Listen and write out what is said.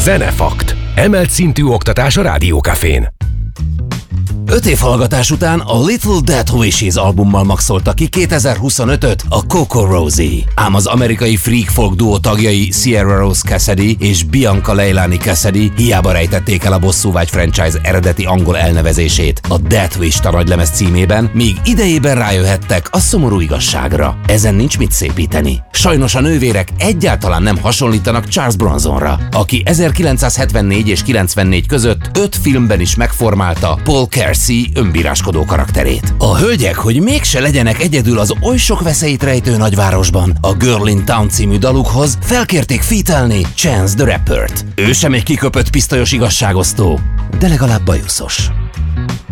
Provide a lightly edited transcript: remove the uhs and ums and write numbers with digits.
Zenefakt. Emelt szintű oktatás a Rádiókafén. 5 év hallgatás után a Little Death Wishes albummal maxolta ki 2025-öt a Coco Rosie. Ám az amerikai freak folk duó tagjai Sierra Rose Cassidy és Bianca Leilani Cassidy hiába rejtették el a Bosszúvágy franchise eredeti angol elnevezését a Death Wish nagylemez címében, míg idejében rájöhettek a szomorú igazságra. Ezen nincs mit szépíteni. Sajnos a nővérek egyáltalán nem hasonlítanak Charles Bronsonra, aki 1974 és 94 között 5 filmben is megformálta Paul Kersey önbíráskodó karakterét. A hölgyek, hogy mégse legyenek egyedül az oly sok veszélyt rejtő nagyvárosban, a Girl in Town című dalukhoz felkérték featelni Chance the Rappert. Ő sem egy kiköpött pisztolyos igazságosztó, de legalább bajuszos.